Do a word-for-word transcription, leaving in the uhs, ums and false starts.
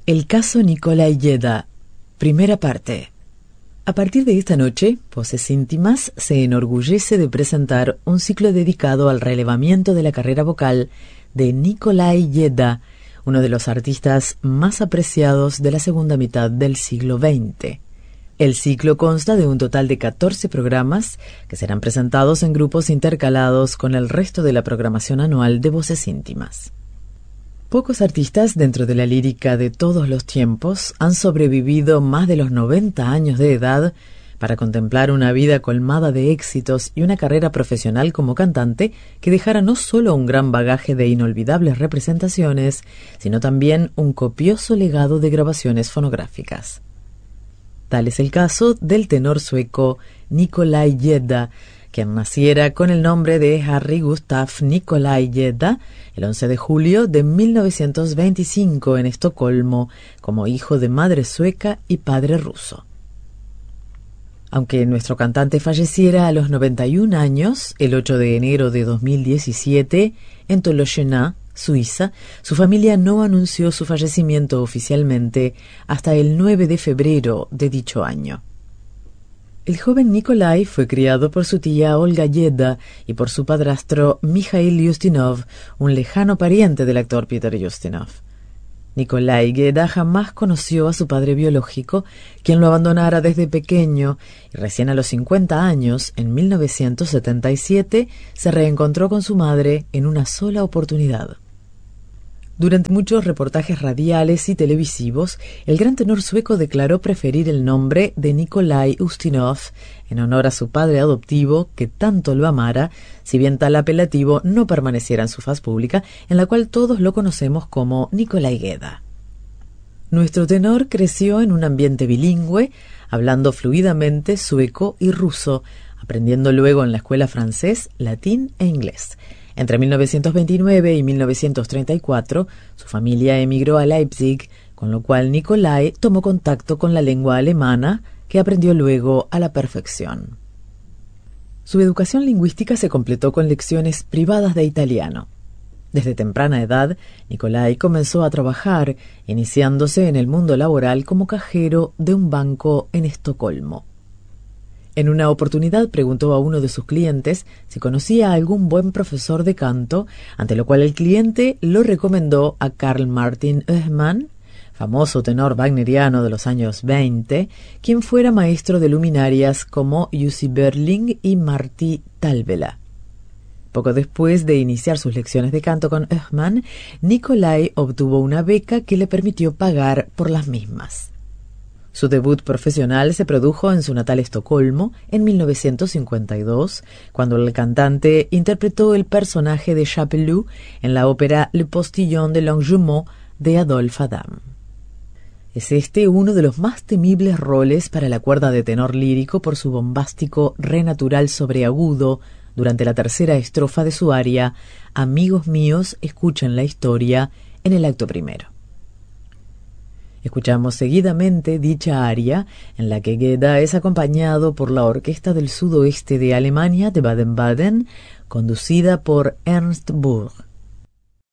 El caso Nikolai Geda, primera parte. A partir de esta noche, Voces Íntimas se enorgullece de presentar un ciclo dedicado al relevamiento de la carrera vocal de Nikolai Geda, uno de los artistas más apreciados de la segunda mitad del siglo veinte. El ciclo consta de un total de catorce programas que serán presentados en grupos intercalados con el resto de la programación anual de Voces Íntimas. Pocos artistas dentro de la lírica de todos los tiempos han sobrevivido más de los noventa años de edad para contemplar una vida colmada de éxitos y una carrera profesional como cantante que dejara no solo un gran bagaje de inolvidables representaciones, sino también un copioso legado de grabaciones fonográficas. Tal es el caso del tenor sueco Nikolai Geda, quien naciera con el nombre de Harry Gustaf Nikolai Geda el once de julio de mil novecientos veinticinco en Estocolmo, como hijo de madre sueca y padre ruso. Aunque nuestro cantante falleciera a los noventa y un años, el ocho de enero de dos mil diecisiete, en Tolochenaz, Suiza, su familia no anunció su fallecimiento oficialmente hasta el nueve de febrero de dicho año. El joven Nikolai fue criado por su tía Olga Geda y por su padrastro Mikhail Ustinov, un lejano pariente del actor Peter Ustinov. Nikolai Geda jamás conoció a su padre biológico, quien lo abandonara desde pequeño, y recién a los cincuenta años, en mil novecientos setenta y siete, se reencontró con su madre en una sola oportunidad. Durante muchos reportajes radiales y televisivos, el gran tenor sueco declaró preferir el nombre de Nikolai Ustinov en honor a su padre adoptivo, que tanto lo amara, si bien tal apelativo no permaneciera en su faz pública, en la cual todos lo conocemos como Nikolai Geda. Nuestro tenor creció en un ambiente bilingüe, hablando fluidamente sueco y ruso, aprendiendo luego en la escuela francés, latín e inglés. Entre mil novecientos veintinueve y mil novecientos treinta y cuatro, su familia emigró a Leipzig, con lo cual Nikolai tomó contacto con la lengua alemana, que aprendió luego a la perfección. Su educación lingüística se completó con lecciones privadas de italiano. Desde temprana edad, Nikolai comenzó a trabajar, iniciándose en el mundo laboral como cajero de un banco en Estocolmo. En una oportunidad preguntó a uno de sus clientes si conocía a algún buen profesor de canto, ante lo cual el cliente lo recomendó a Carl Martin Öhman, famoso tenor wagneriano de los años veinte, quien fuera maestro de luminarias como Jussi Björling y Martti Talvela. Poco después de iniciar sus lecciones de canto con Öhman, Nikolai obtuvo una beca que le permitió pagar por las mismas. Su debut profesional se produjo en su natal Estocolmo en mil novecientos cincuenta y dos, cuando el cantante interpretó el personaje de Chapeloud en la ópera Le Postillon de Longjumeau de Adolphe Adam. Es este uno de los más temibles roles para la cuerda de tenor lírico por su bombástico re natural sobreagudo durante la tercera estrofa de su aria Amigos míos, escuchen la historia, en el acto primero. Escuchamos seguidamente dicha aria, en la que Geda es acompañado por la Orquesta del Sudoeste de Alemania de Baden-Baden, conducida por Ernst Burg.